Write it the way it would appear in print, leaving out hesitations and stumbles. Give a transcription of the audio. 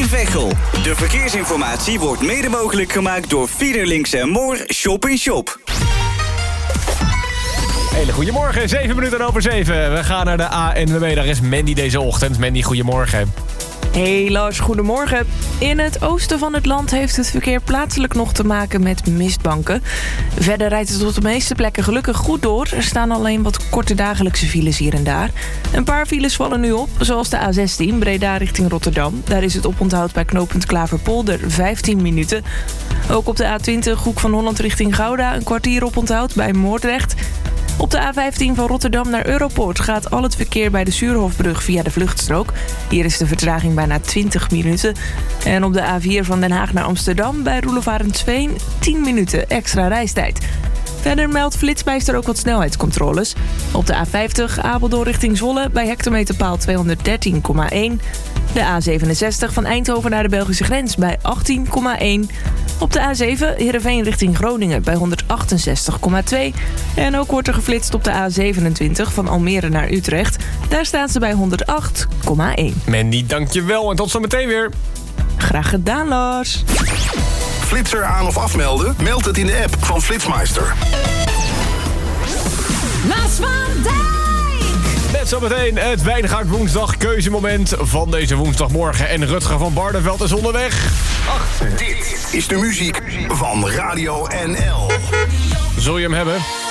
Veghel. De verkeersinformatie wordt mede mogelijk gemaakt door Fiederlinks en Moor Shop in Shop. Hele goedemorgen, 7 minuten over 7. We gaan naar de ANWB, daar is Mandy deze ochtend. Mandy, goedemorgen. Hey Lars, goedemorgen. In het oosten van het land heeft het verkeer plaatselijk nog te maken met mistbanken. Verder rijdt het op de meeste plekken gelukkig goed door. Er staan alleen wat korte dagelijkse files hier en daar. Een paar files vallen nu op, zoals de A16 Breda richting Rotterdam. Daar is het oponthoud bij knooppunt Klaverpolder 15 minuten. Ook op de A20 Hoek van Holland richting Gouda een kwartier oponthoud bij Moordrecht. Op de A15 van Rotterdam naar Europoort gaat al het verkeer bij de Suurhofbrug via de vluchtstrook. Hier is de vertraging bijna 20 minuten. En op de A4 van Den Haag naar Amsterdam bij Roelofarensveen 10 minuten extra reistijd. Verder meldt Flitsmeister ook wat snelheidscontroles. Op de A50 Apeldoorn richting Zwolle bij hectometerpaal 213,1. De A67 van Eindhoven naar de Belgische grens bij 18,1. Op de A7 Heerenveen richting Groningen bij 168,2. En ook wordt er geflitst op de A27 van Almere naar Utrecht. Daar staan ze bij 108,1. Mandy, dankjewel en tot zometeen weer. Graag gedaan, Lars. Flitser aan of afmelden? Meld het in de app van Flitsmeister. Lars van Dijk. Net zometeen het Wijngaard woensdag keuzemoment van deze woensdagmorgen. En Rutger van Barneveld is onderweg. Dit is de muziek van Radio NL. Zul je hem hebben?